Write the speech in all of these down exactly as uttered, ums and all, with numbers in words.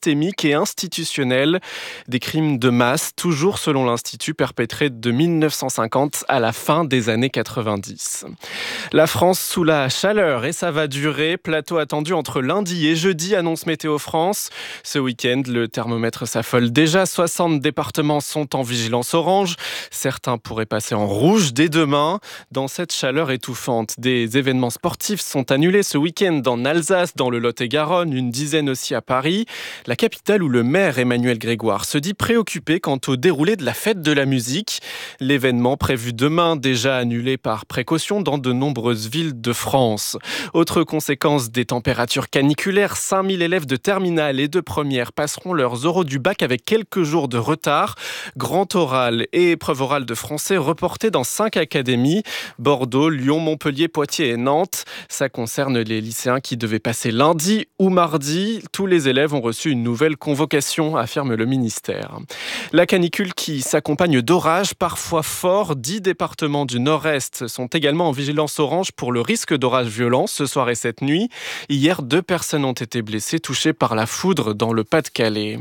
systémiques et institutionnels. Des crimes de masse, toujours selon l'Institut, perpétrés de mille neuf cent cinquante à la fin des années quatre-vingt-dix. La France sous la chaleur et ça va durer. Plateau attendu entre lundi et jeudi, annonce Météo France. Ce week-end, le thermomètre s'affole déjà. soixante départements sont en vigilance orange. Certains pourraient passer en rouge dès demain. Dans cette chaleur étouffante, des événements sportifs sont annulés ce week-end en Alsace, dans le Lot-et-Garonne, une dizaine aussi à Paris. La capitale où le maire Emmanuel Grégoire se dit préoccupé quant au déroulé de la fête de la musique. L'événement prévu demain, déjà annulé par précaution dans de nombreuses villes de France. Autre conséquence des températures caniculaires, cinq mille élèves de terminale et de première passeront leurs oraux du bac avec quelques jours de retard. Grand oral et épreuve orale de français reportées dans cinq académies, Bordeaux, Lyon, Montpellier, Poitiers et Nantes. Ça concerne les lycéens qui devaient passer lundi ou mardi. Tous les élèves ont reçu une nouvelle convocation, affirme le ministère. La canicule qui s'accompagne d'orages parfois forts. Dix départements du nord-est sont également en vigilance orange pour le risque d'orages violents ce soir et cette nuit. Hier, deux personnes ont été blessées, touchées par la foudre dans le Pas-de-Calais.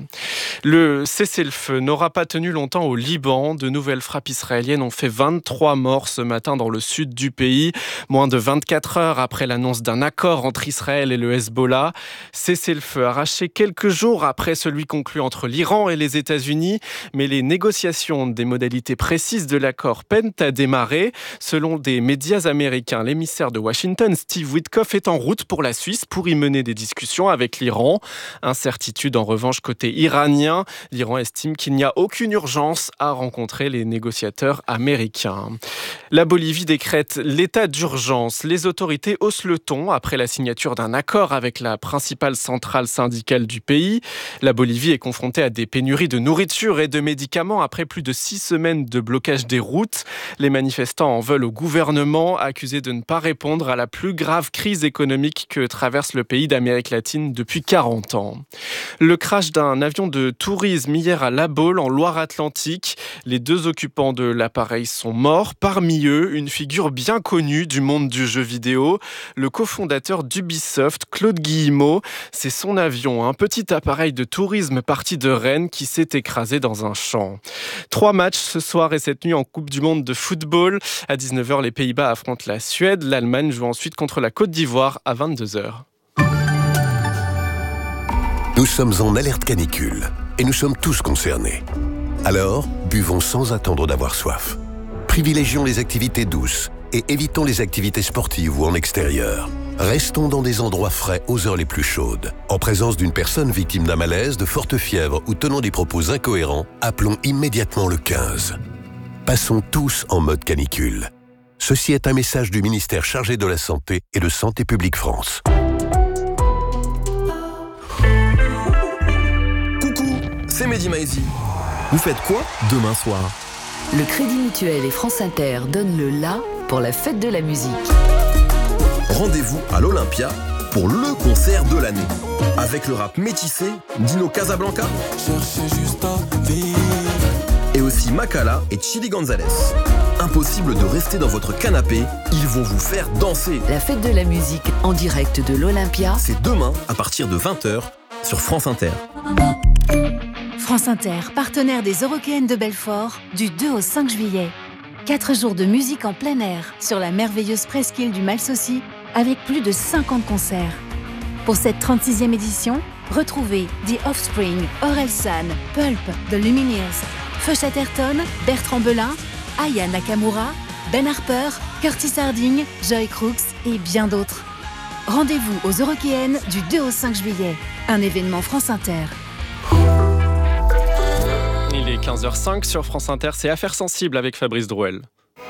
Le cessez-le-feu n'aura pas tenu longtemps au Liban. De nouvelles frappes israéliennes ont fait vingt-trois morts ce matin dans le sud du pays, moins de vingt-quatre heures après l'annonce d'un accord entre Israël et le Hezbollah. Cessez-le-feu arraché quelques jours après celui conclu entre l'Iran et les États-Unis, mais les négociations des modalités précises de l'accord peinent à démarrer. Selon des médias américains, l'émissaire de Washington, Steve Witkoff, est en route pour la Suisse pour y mener des discussions avec l'Iran. Incertitude en revanche côté iranien. L'Iran estime qu'il n'y a aucune urgence à rencontrer les négociateurs américains. La Bolivie décrète l'état d'urgence. Les autorités haussent le ton après la signature d'un accord avec la principale centrale syndicale du pays. La Bolivie est confrontée à des pénuries de nourriture et de médicaments après plus de six semaines de blocage des routes. Les manifestants en veulent au gouvernement, accusé de ne pas répondre à la plus grave crise économique que traverse le pays d'Amérique latine depuis quarante ans. Le crash d'un avion de tourisme hier à La Baule, en Loire-Atlantique. Les deux occupants de l'appareil sont morts. Parmi eux, une figure bien connue du monde du jeu vidéo, le cofondateur d'Ubisoft, Claude Guillemot. C'est son avion, un petit appareil de tourisme parti de Rennes, qui s'est écrasé dans un champ. Trois matchs ce soir et cette nuit en Coupe du Monde de football. À dix-neuf heures, les Pays-Bas affrontent la Suède. L'Allemagne joue ensuite contre la Côte d'Ivoire à vingt-deux heures. Nous sommes en alerte canicule et nous sommes tous concernés. Alors, buvons sans attendre d'avoir soif. Privilégions les activités douces et évitons les activités sportives ou en extérieur. Restons dans des endroits frais aux heures les plus chaudes. En présence d'une personne victime d'un malaise, de forte fièvre ou tenant des propos incohérents, appelons immédiatement le quinze. Passons tous en mode canicule. Ceci est un message du ministère chargé de la Santé et de Santé publique France. Coucou, c'est Mehdi Maizi. Vous faites quoi demain soir ? Le Crédit Mutuel et France Inter donnent le la pour la fête de la musique. Rendez-vous à l'Olympia pour le concert de l'année. Avec le rap métissé Dino Casablanca et aussi Makala et Chili Gonzalez. Impossible de rester dans votre canapé, ils vont vous faire danser. La fête de la musique en direct de l'Olympia, c'est demain à partir de vingt heures sur France Inter. France Inter, partenaire des Eurockéennes de Belfort, du deux au cinq juillet. Quatre jours de musique en plein air sur la merveilleuse presqu'île du Malsaucy, avec plus de cinquante concerts. Pour cette trente-sixième édition, retrouvez The Offspring, Orelsan, Pulp, The Lumineers, Feu Chatterton, Bertrand Belin, Aya Nakamura, Ben Harper, Curtis Harding, Joy Crooks et bien d'autres. Rendez-vous aux Eurockéennes du deux au cinq juillet. Un événement France Inter. Il est quinze heures cinq sur France Inter, c'est Affaires sensibles avec Fabrice Drouel.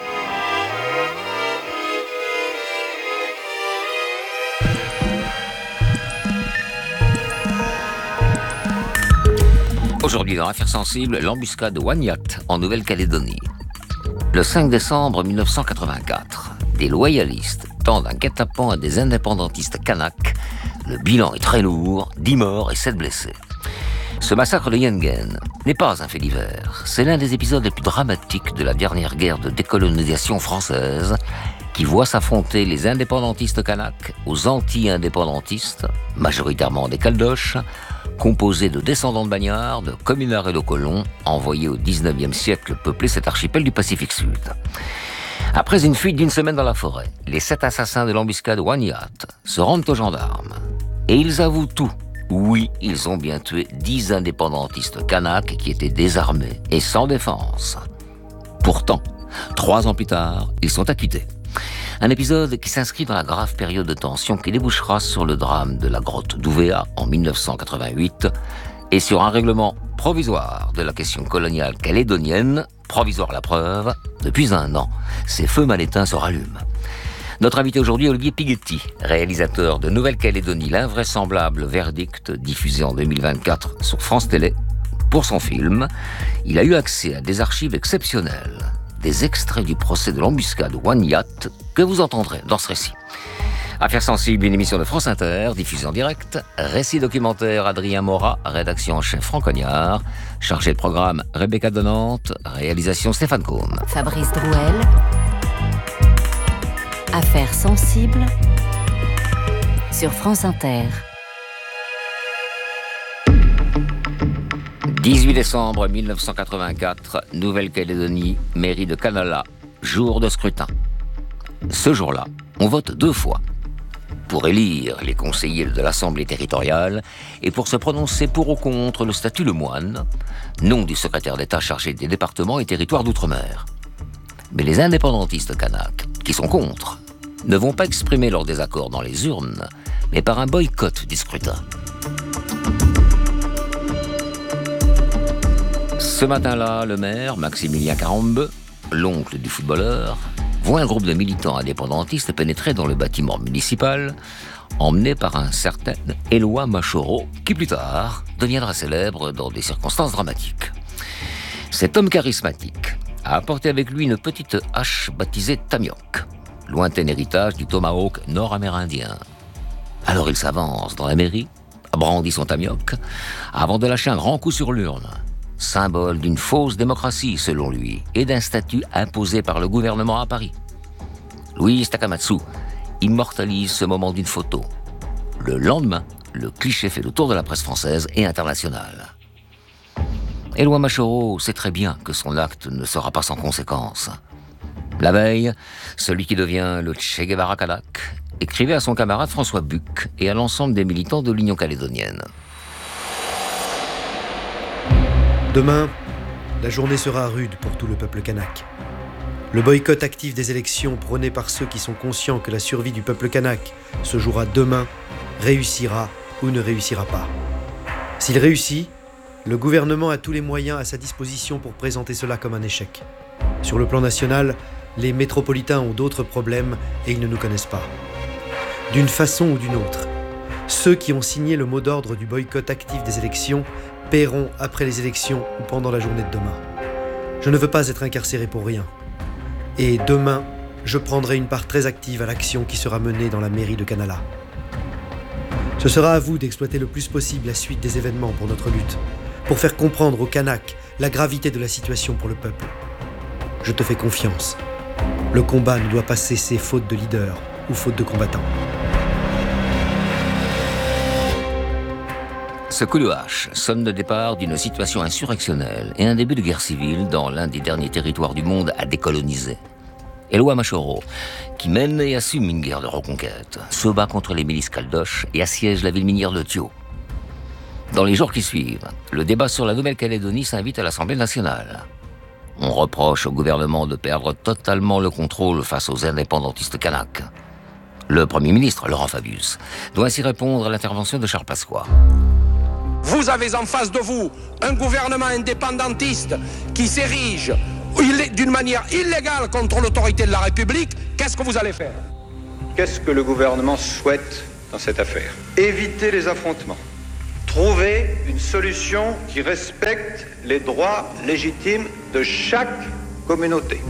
Aujourd'hui dans Affaires sensibles, l'embuscade de Wanyat en Nouvelle-Calédonie. Le cinq décembre mille neuf cent quatre-vingt-quatre, des loyalistes tendent un guet-apens à des indépendantistes kanaks. Le bilan est très lourd, dix morts et sept blessés. Ce massacre de Yengen n'est pas un fait divers. C'est l'un des épisodes les plus dramatiques de la dernière guerre de décolonisation française qui voit s'affronter les indépendantistes kanaks aux anti-indépendantistes, majoritairement des Caldoches, composés de descendants de bagnards, de communards et de colons, envoyés au dix-neuvième siècle peupler cet archipel du Pacifique Sud. Après une fuite d'une semaine dans la forêt, les sept assassins de l'embuscade Wanyat se rendent aux gendarmes. Et ils avouent tout. Oui, ils ont bien tué dix indépendantistes kanaks qui étaient désarmés et sans défense. Pourtant, trois ans plus tard, ils sont acquittés. Un épisode qui s'inscrit dans la grave période de tension qui débouchera sur le drame de la grotte d'Ouvéa en mille neuf cent quatre-vingt-huit et sur un règlement provisoire de la question coloniale calédonienne, provisoire la preuve, depuis un an, ces feux mal éteints se rallument. Notre invité aujourd'hui est Olivier Pighetti, réalisateur de Nouvelle-Calédonie, l'invraisemblable verdict, diffusé en deux mille vingt-quatre sur France Télé. Pour son film, il a eu accès à des archives exceptionnelles, des extraits du procès de l'embuscade Wanyat que vous entendrez dans ce récit. Affaires sensibles, une émission de France Inter, diffusée en direct. Récit documentaire, Adrien Morat, rédaction en chef Franck Cognard. Chargé de programme, Rebecca Donante. Réalisation, Stéphane Combe. Fabrice Drouel. Affaires sensibles sur France Inter. dix-huit décembre mille neuf cent quatre-vingt-quatre, Nouvelle-Calédonie, mairie de Canala, jour de scrutin. Ce jour-là, on vote deux fois. Pour élire les conseillers de l'Assemblée territoriale et pour se prononcer pour ou contre le statut de moine, nom du secrétaire d'État chargé des départements et territoires d'outre-mer. Mais les indépendantistes kanaks, qui sont contre, ne vont pas exprimer leur désaccord dans les urnes, mais par un boycott du scrutin. Ce matin-là, le maire, Maximilien Carambeu, l'oncle du footballeur, voit un groupe de militants indépendantistes pénétrer dans le bâtiment municipal, emmené par un certain Éloi Machoro, qui plus tard deviendra célèbre dans des circonstances dramatiques. Cet homme charismatique a apporté avec lui une petite hache baptisée Tamioc, lointain héritage du tomahawk nord-amérindien. Alors il s'avance dans la mairie, brandit son Tamioc, avant de lâcher un grand coup sur l'urne, symbole d'une fausse démocratie selon lui, et d'un statut imposé par le gouvernement à Paris. Louise Takamatsu immortalise ce moment d'une photo. Le lendemain, le cliché fait le tour de la presse française et internationale. Éloi Machoro sait très bien que son acte ne sera pas sans conséquences. La veille, celui qui devient le Che Guevara kanak écrivait à son camarade François Buck et à l'ensemble des militants de l'Union calédonienne. Demain, la journée sera rude pour tout le peuple kanak. Le boycott actif des élections prôné par ceux qui sont conscients que la survie du peuple kanak se jouera demain réussira ou ne réussira pas. S'il réussit, le gouvernement a tous les moyens à sa disposition pour présenter cela comme un échec. Sur le plan national, les métropolitains ont d'autres problèmes et ils ne nous connaissent pas. D'une façon ou d'une autre, ceux qui ont signé le mot d'ordre du boycott actif des élections paieront après les élections ou pendant la journée de demain. Je ne veux pas être incarcéré pour rien. Et demain, je prendrai une part très active à l'action qui sera menée dans la mairie de Canala. Ce sera à vous d'exploiter le plus possible la suite des événements pour notre lutte, pour faire comprendre aux Kanaks la gravité de la situation pour le peuple. Je te fais confiance. Le combat ne doit pas cesser faute de leader ou faute de combattants. Ce coup de hache sonne le départ d'une situation insurrectionnelle et un début de guerre civile dans l'un des derniers territoires du monde à décoloniser. Éloi Machoro, qui mène et assume une guerre de reconquête, se bat contre les milices caldoches et assiège la ville minière de Thio. Dans les jours qui suivent, le débat sur la Nouvelle-Calédonie s'invite à l'Assemblée nationale. On reproche au gouvernement de perdre totalement le contrôle face aux indépendantistes kanaks. Le Premier ministre, Laurent Fabius, doit ainsi répondre à l'intervention de Charles Pasqua. Vous avez en face de vous un gouvernement indépendantiste qui s'érige d'une manière illégale contre l'autorité de la République. Qu'est-ce que vous allez faire ? Qu'est-ce que le gouvernement souhaite dans cette affaire ? Éviter les affrontements. Trouver une solution qui respecte les droits légitimes de chaque communauté.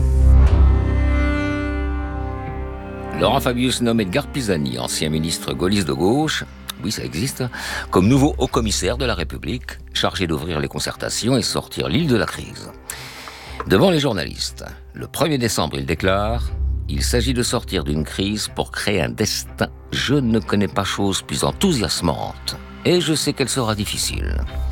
Laurent Fabius nomme Edgar Pisani, ancien ministre gaulliste de gauche, oui ça existe, comme nouveau haut-commissaire de la République, chargé d'ouvrir les concertations et sortir l'île de la crise. Devant les journalistes, le premier décembre, il déclare « Il s'agit de sortir d'une crise pour créer un destin. Je ne connais pas chose plus enthousiasmante. Et je sais qu'elle sera difficile.